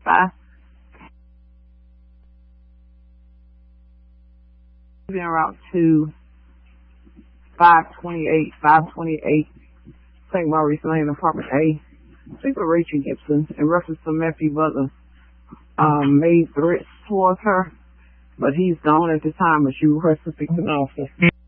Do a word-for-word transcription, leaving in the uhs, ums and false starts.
Bye. Been route to five twenty-eight, five twenty-eight, Saint Maurice Lane, apartment A. Speak with Rachel Gibson in reference to Matthew Butler. Um, made threats towards her, but he's gone at the time, but she requested to speak to an officer.